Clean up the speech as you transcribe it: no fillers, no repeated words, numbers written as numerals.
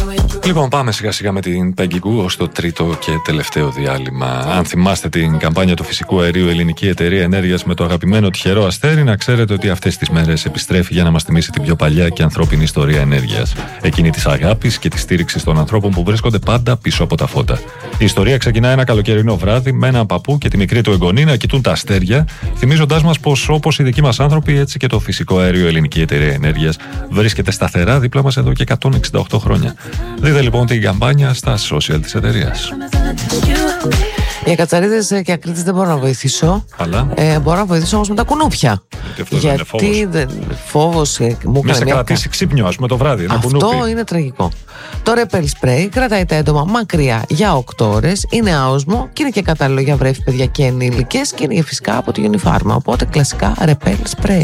Λοιπόν, πάμε σιγά σιγά με την Peggy Gou ως το τρίτο και τελευταίο διάλειμμα. Αν θυμάστε την καμπάνια του φυσικού αερίου Ελληνική Εταιρεία Ενέργειας με το αγαπημένο τυχερό αστέρι, να ξέρετε ότι αυτές τις μέρες επιστρέφει για να μας θυμίσει την πιο παλιά και ανθρώπινη ιστορία ενέργειας. Εκείνη της αγάπης και της στήριξης των ανθρώπων που βρίσκονται πάντα πίσω από τα φώτα. Η ιστορία ξεκινά ένα καλοκαιρινό βράδυ με έναν παππού και τη μικρή του εγγονή να κοιτούν τα αστέρια, θυμίζοντάς μας πως όπως οι δικοί μας άνθρωποι, έτσι και το φυσικό αέριο Ελληνική Εταιρεία Ενέργειας βρίσκεται σταθερά δίπλα μας εδώ και 168 χρόνια. Δείτε λοιπόν την καμπάνια στα social της εταιρείας. Για κατσαρίδες και ακρίτες δεν μπορώ να βοηθήσω. Αλλά μπορώ να βοηθήσω όμως με τα κουνούπια. Γιατί φόβος μου έκανε σε κρατήσει ξύπνιο, ας πούμε, το βράδυ. Αυτό είναι τραγικό. Το Repel Spray κρατάει τα έντομα μακριά για 8 ώρες. Είναι άοσμο και είναι και κατάλληλο για βρέφη, παιδιά και ενήλικες. Και είναι φυσικά από τη Unifarma. Οπότε κλασικά Repel Spray.